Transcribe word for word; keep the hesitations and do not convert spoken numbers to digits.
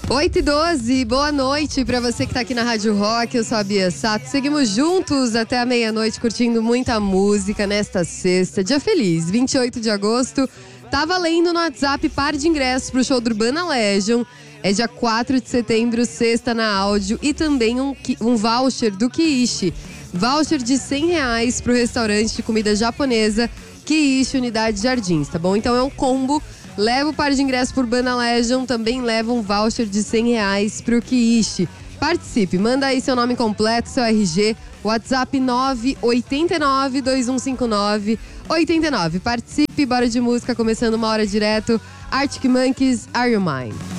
oito e doze, boa noite pra você que tá aqui na Rádio Rock, eu sou a Bia Sato. Seguimos juntos até a meia-noite curtindo muita música nesta sexta. Dia feliz, vinte e oito de agosto. Tá valendo no WhatsApp par de ingressos pro show do Urbana Legion. É dia quatro de setembro, sexta na áudio. E também um, um voucher do Kiishi. Voucher de cem reais pro restaurante de comida japonesa Kiishi Unidade Jardins, tá bom? Então é um combo. Leva o par de ingressos por Urbana Legion, também leva um voucher de cem reais pro Kiishi. Participe, manda aí seu nome completo, seu R G, WhatsApp nove oito nove, dois um cinco nove, oito nove. Participe, bora de música, começando uma hora direto. Arctic Monkeys, Are You Mine?